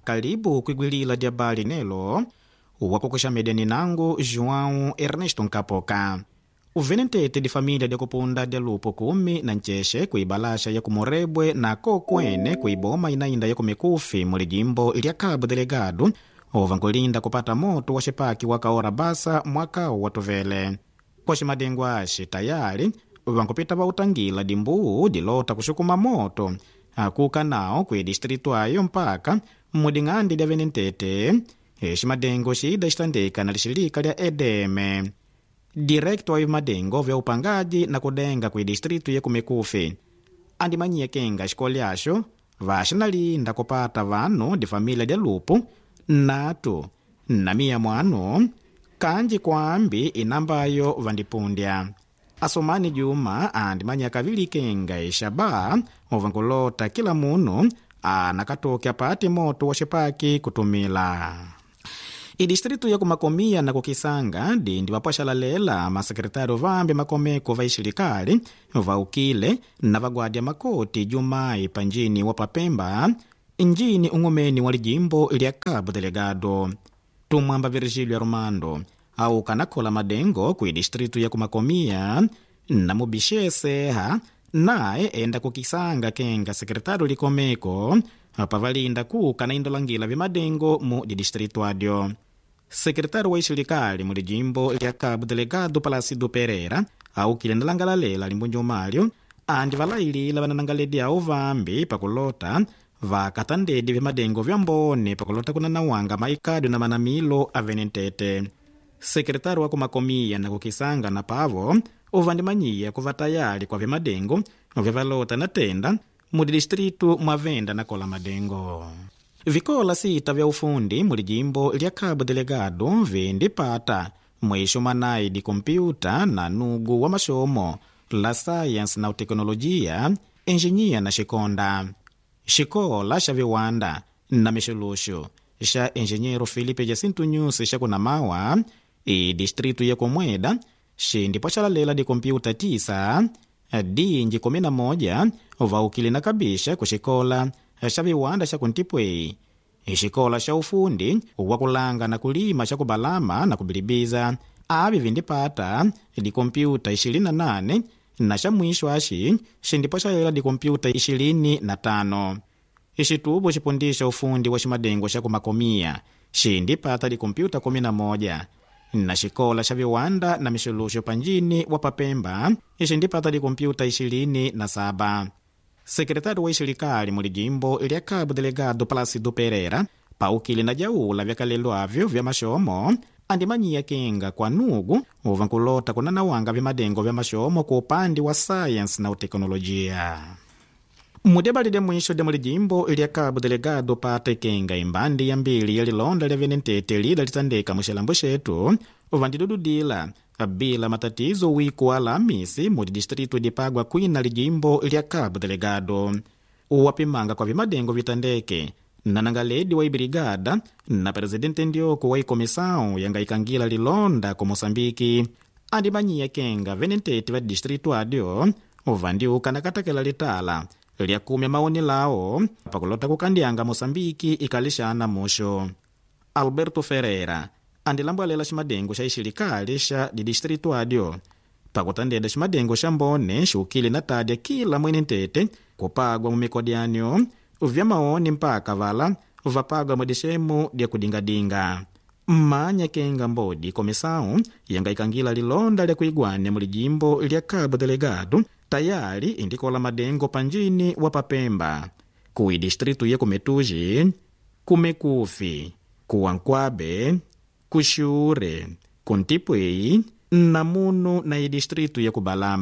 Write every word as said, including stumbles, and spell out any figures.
karibu kuigwilila dia bali nelo wakokosha medeni nangu João Ernesto Nkapoka. Uvenentete di familia dia kupunda dia lupo kumi na ncheshe kuibalasha ya kumorebwe na kokwene kuiboma inainda ya kumikufi muli jimbo ilia Cabo Delgado ovankulinda kupata moto wa shepaki wakaora basa mwaka watuvele. Kwa shimadengu ashi tayari vankupita vautangila dimbuu dilota kushukuma moto akuka nao kwe distritu ayo mpaka muding'andi dia venentete shimadengo shida shitandika na lishilika lia Edeme. Direkto wa madengo vya upangaji na kudenga kwe distritu ya kumikufi andimanyia kenga shikoli asho vashinalinda kupata vanu di familia dia lupu natu na mia mwanu kanji kwambi inambayo vandipundya. Asomani Juma andimanya kavili kenga ishaba ovankulota kila munu anakatoke apati moto wa shepaki kutumila. Idistritu ya kumakomia na kukisanga di ndi wapashalalela masekretari vambi makomeko vaishilikali vaukile na vagwadia makoti Jumai panjini wapapemba njini ungomeni wali jimbo ilia Cabo Delgado. Tumwamba Virgilio Armando au kanakola madengo kui distritu ya kumakomia na mubishese ha nae enda kukisanga kenga sekretari likomeko pavalinda kuka na indolangila vimadengo mu di distritu adio. Sekretari wa ishilikali muli jimbo ilia Cabo Delgado Palasido Pereira au kile ndalangalalela limbunjo malio andi valailila vananangaledi au vambi pakulota vakatandedi vimadengo vya mbone pakulota kuna nawanga maikadu na manamilo avenentete. Sekretari wa kumakomia na kukisanga na pavo uvandimanyia kuva tayari kwa vimadengo vyavalota na tenda mudi distritu mwavenda na kola madengo. Vikola sita vya ufundi muli jimbo ilia Cabo Delgado vindipata mwisho manai di kompyuta na nugu wa mashomo la science na teknolojia engineer na shikonda. Shikola sha viwanda na mishulushu sha engineero Filipe Jacinto Nyusi sha kuna mawa i distritu ya Komweda shindi pachalalela di kompyuta tisa dinji kumi na moja vaukili na kabisha kushikola sha viwanda sha kuntipwe. Ishikola sha ufundi wakulanga na kulima sha kubalama na kubilibiza avi vindipata di kompyuta ishirini na nane na sha mwisho ashi shindi pachalalela di kompyuta ishirini na tano. Ishitubu shipundisha ufundi wa shimadengo sha kumakomia shindi pata di kompyuta kumi na moja na shikola sha viwanda na mishulusho panjini wa papemba shindi pata di kompyuta ishirini na saba. Sekretari wa ishilikali muli jimbo ilia Cabo Delgado Palasido Pereira paukili na jaula vya kalelo avyo vya mashomo andimanyia kenga kwa nugu uvankulota kuna nawanga vya madengo vya mashomo kwa upandi wa science na teknolojia. Mudebali de mwisho de muli jimbo ilia Cabo Delgado pate kenga imbandi ya mbili ya lilonda lya venentete lida litandeka mwishelambo shetu uvandidududila bila matatizo wiku Alhamisi mudi distritu di Pagua Kwina li jimbo ilia Cabo Delgado. Uwapimanga kwa vimadengo vitandeke na nangaledi wa ibrigada na presidente ndioko wa ikomisao yanga ikangila lilonda ko Mosambiki andimanyia kenga venentete va distritu adio uvandiuka na katakela litala lia kumya maoni lao pakulota kukandianga Mosambiki ikalishana musho. Alberto Ferreira andilambwalela shimadengo sha ishilikali sha di distritu adio pakutandeda shimadengo sha mbone shukili na tadia kila mwenentete kupagwa mumikodianyo vya maoni mpaka vala vapagwa mwedishemu dia kudingadinga. Mmanya kenga mbodi komisao yanga ikangila lilonda lya kuigwane muli jimbo ilia Cabo Delgado tayari indikola madengo panjini wa papemba kui distritu ya kumetuji kumekufi kuwankwabe kushure kuntipwei na munu na i distritu ya kubalama.